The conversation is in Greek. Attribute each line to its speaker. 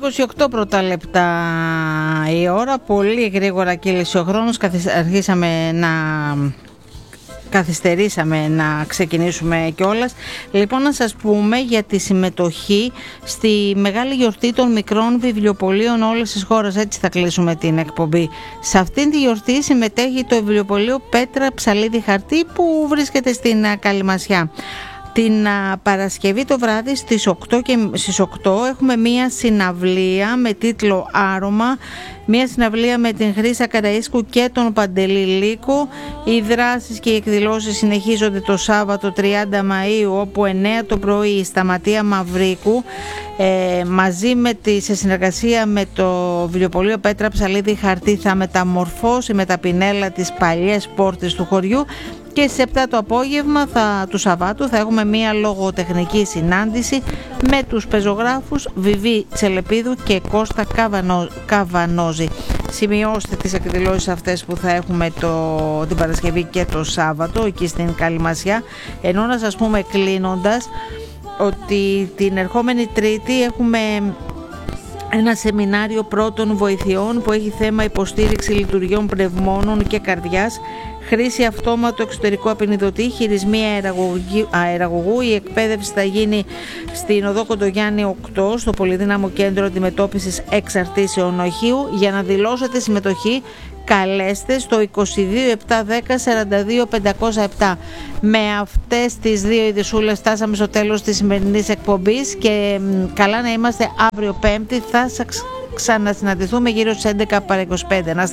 Speaker 1: 28 πρώτα λεπτά η ώρα. Πολύ γρήγορα κύλησε ο χρόνος. Καθυστερήσαμε να ξεκινήσουμε κιόλας. Λοιπόν, να σας πούμε για τη συμμετοχή στη μεγάλη γιορτή των μικρών βιβλιοπωλείων όλες τις χώρες. Έτσι θα κλείσουμε την εκπομπή. Σε αυτήν τη γιορτή συμμετέχει το βιβλιοπωλείο Πέτρα Ψαλίδη Χαρτί που βρίσκεται στην Καλυμασιά. Την Παρασκευή το βράδυ στις 8 έχουμε μία συναυλία με τίτλο Άρωμα, μία συναυλία με την Χρύσα Καραΐσκου και τον Παντελή Λύκο. Οι δράσεις και οι εκδηλώσεις συνεχίζονται το Σάββατο 30 Μαΐου, όπου 9 το πρωί η Σταματία Μαυρίκου σε συνεργασία με το βιβλιοπωλείο Πέτρα Ψαλίδη Χαρτί θα μεταμορφώσει με τα πινέλα τις παλιές πόρτες του χωριού. Και στις 7 το απόγευμα του Σαββάτου θα έχουμε μία λογοτεχνική συνάντηση με τους πεζογράφους Βιβί Τσελεπίδου και Κώστα Καβανόζη. Σημειώστε τις εκδηλώσεις αυτές που θα έχουμε την Παρασκευή και το Σάββατο εκεί στην Καλυμασιά. Ενώ να σας πούμε κλείνοντας ότι την ερχόμενη Τρίτη έχουμε ένα σεμινάριο πρώτων βοηθειών που έχει θέμα υποστήριξη λειτουργιών πνευμόνων και καρδιάς, χρήση αυτόματο εξωτερικού απεινιδωτή, χειρισμοί αεραγωγού. Η εκπαίδευση θα γίνει στην οδό Κοντογιάννη 8 στο Πολυδύναμο Κέντρο Αντιμετώπισης Εξαρτήσεων Οχείου. Για να δηλώσετε συμμετοχή καλέστε στο 22 710 42 507. Με αυτές τις δύο ειδισούλες φτάσαμε στο τέλος της σημερινής εκπομπής και καλά να είμαστε αύριο Πέμπτη. Θα ξανασυναντηθούμε γύρω στις 11 παρά 25.